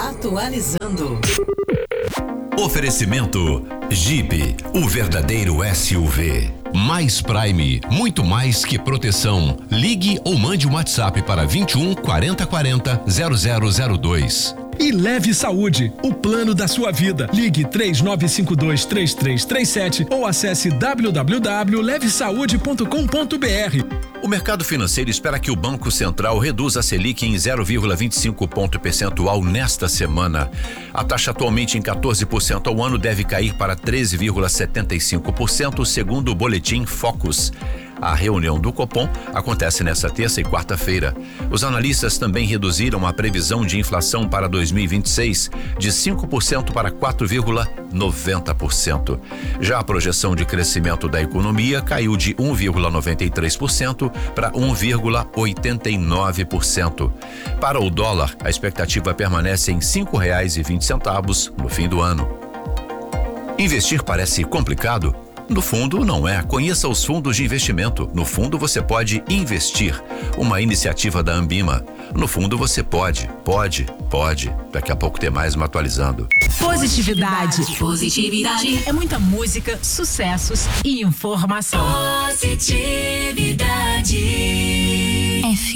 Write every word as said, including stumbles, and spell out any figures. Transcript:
Atualizando. Oferecimento Jeep, o verdadeiro S U V. Mais Prime, muito mais que proteção. Ligue ou mande um WhatsApp para vinte e um, quarenta, quarenta, zero zero zero dois. E Leve Saúde, o plano da sua vida. Ligue três nove cinco dois, três três três sete ou acesse w w w ponto leve saúde ponto com ponto b r. O mercado financeiro espera que o Banco Central reduza a Selic em zero vírgula vinte e cinco ponto percentual nesta semana. A taxa atualmente em quatorze por cento ao ano deve cair para treze vírgula setenta e cinco por cento, segundo o boletim Focus. A reunião do Copom acontece nesta terça e quarta-feira. Os analistas também reduziram a previsão de inflação para dois mil e vinte e seis de cinco por cento para quatro vírgula noventa por cento. Já a projeção de crescimento da economia caiu de um vírgula noventa e três por cento para um vírgula oitenta e nove por cento. Para o dólar, a expectativa permanece em cinco reais e vinte centavos no fim do ano. Investir parece complicado? No fundo, não é. Conheça os fundos de investimento. No fundo, você pode investir. Uma iniciativa da Ambima. No fundo, você pode, pode, pode. Daqui a pouco tem mais uma atualizando. Positividade. Positividade. É muita música, sucessos e informação. Positividade. F